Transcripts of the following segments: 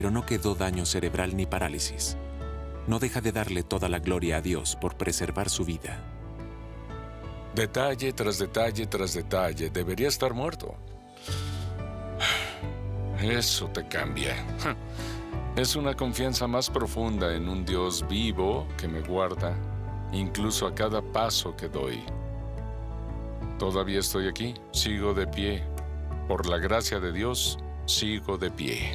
pero no quedó daño cerebral ni parálisis. No deja de darle toda la gloria a Dios por preservar su vida. Detalle tras detalle tras detalle, debería estar muerto. Eso te cambia. Es una confianza más profunda en un Dios vivo que me guarda, incluso a cada paso que doy. Todavía estoy aquí, sigo de pie. Por la gracia de Dios, sigo de pie.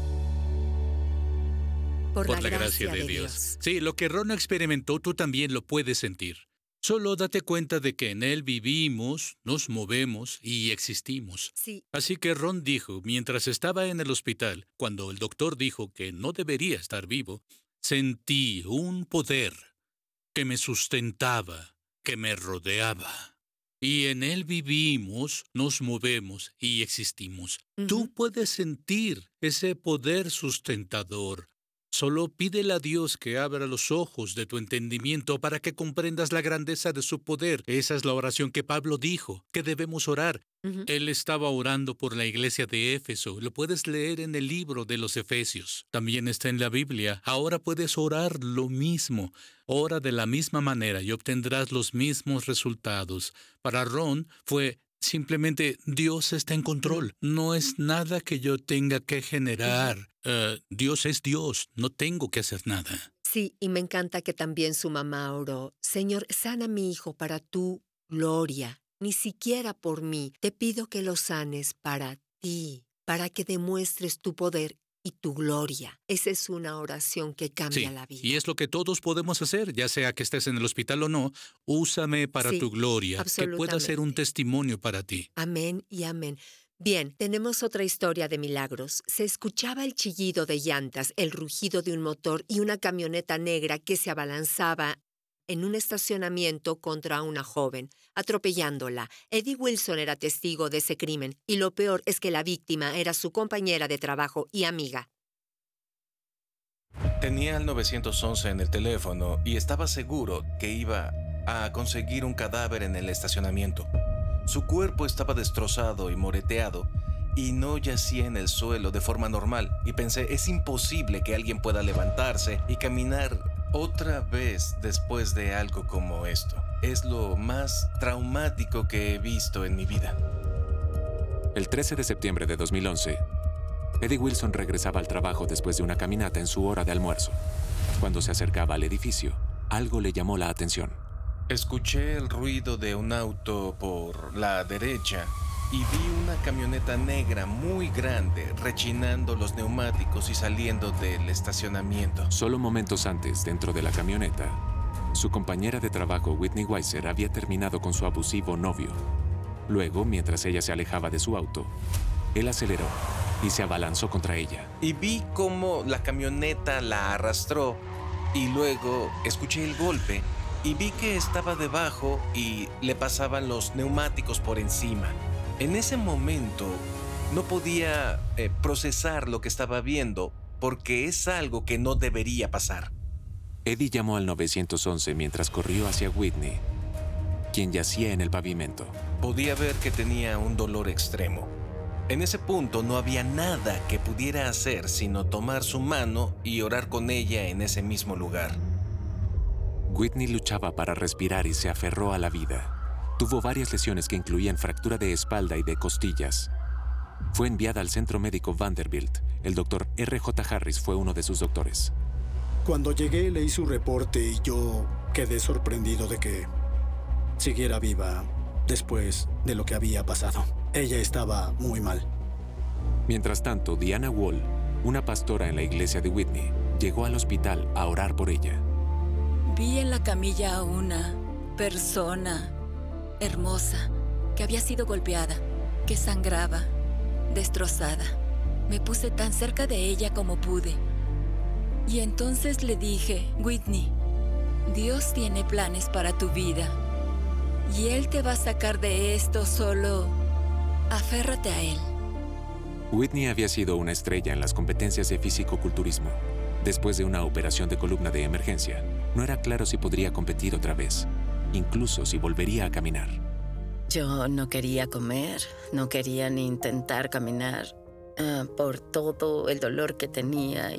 Por la gracia de Dios. Sí, lo que Ron experimentó, tú también lo puedes sentir. Solo date cuenta de que en Él vivimos, nos movemos y existimos. Sí. Así que Ron dijo, mientras estaba en el hospital, cuando el doctor dijo que no debería estar vivo, sentí un poder que me sustentaba, que me rodeaba. Y en Él vivimos, nos movemos y existimos. Tú puedes sentir ese poder sustentador. Solo pídele a Dios que abra los ojos de tu entendimiento para que comprendas la grandeza de su poder. Esa es la oración que Pablo dijo, que debemos orar. Él estaba orando por la iglesia de Éfeso. Lo puedes leer en el libro de los Efesios. También está en la Biblia. Ahora puedes orar lo mismo. Ora de la misma manera y obtendrás los mismos resultados. Para Ron fue simplemente Dios está en control. No es nada que yo tenga que generar. Dios es Dios. No tengo que hacer nada. Sí, y me encanta que también su mamá oró. Señor, sana a mi hijo para tu gloria. Ni siquiera por mí. Te pido que lo sanes para ti, para que demuestres tu poder y tu gloria. Esa es una oración que cambia la vida. Y es lo que todos podemos hacer, ya sea que estés en el hospital o no. Úsame para tu gloria, que pueda ser un testimonio para ti. Amén y amén. Bien, tenemos otra historia de milagros. Se escuchaba el chillido de llantas, el rugido de un motor y una camioneta negra que se abalanzaba en un estacionamiento contra una joven, atropellándola. Eddie Wilson era testigo de ese crimen, y lo peor es que la víctima era su compañera de trabajo y amiga. Tenía el 911 en el teléfono y estaba seguro que iba a conseguir un cadáver en el estacionamiento. Su cuerpo estaba destrozado y moreteado y no yacía en el suelo de forma normal. Y pensé, es imposible que alguien pueda levantarse y caminar otra vez después de algo como esto. Es lo más traumático que he visto en mi vida. El 13 de septiembre de 2011, Eddie Wilson regresaba al trabajo después de una caminata en su hora de almuerzo. Cuando se acercaba al edificio, algo le llamó la atención. Escuché el ruido de un auto por la derecha y vi una camioneta negra muy grande rechinando los neumáticos y saliendo del estacionamiento. Solo momentos antes, dentro de la camioneta, su compañera de trabajo, Whitney Weiser, había terminado con su abusivo novio. Luego, mientras ella se alejaba de su auto, él aceleró y se abalanzó contra ella. Y vi cómo la camioneta la arrastró y luego escuché el golpe y vi que estaba debajo y le pasaban los neumáticos por encima. En ese momento no podía procesar lo que estaba viendo porque es algo que no debería pasar. Eddie llamó al 911 mientras corrió hacia Whitney, quien yacía en el pavimento. Podía ver que tenía un dolor extremo. En ese punto no había nada que pudiera hacer sino tomar su mano y orar con ella en ese mismo lugar. Whitney luchaba para respirar y se aferró a la vida. Tuvo varias lesiones que incluían fractura de espalda y de costillas. Fue enviada al centro médico Vanderbilt. El doctor R.J. Harris fue uno de sus doctores. Cuando llegué leí su reporte y yo quedé sorprendido de que siguiera viva después de lo que había pasado. Ella estaba muy mal. Mientras tanto, Diana Wall, una pastora en la iglesia de Whitney, llegó al hospital a orar por ella. Vi en la camilla a una persona hermosa que había sido golpeada, que sangraba, destrozada. Me puse tan cerca de ella como pude. Y entonces le dije, Whitney, Dios tiene planes para tu vida. Y Él te va a sacar de esto, solo aférrate a Él. Whitney había sido una estrella en las competencias de físico-culturismo. Después de una operación de columna de emergencia, no era claro si podría competir otra vez, incluso si volvería a caminar. Yo no quería comer, no quería ni intentar caminar. por todo el dolor que tenía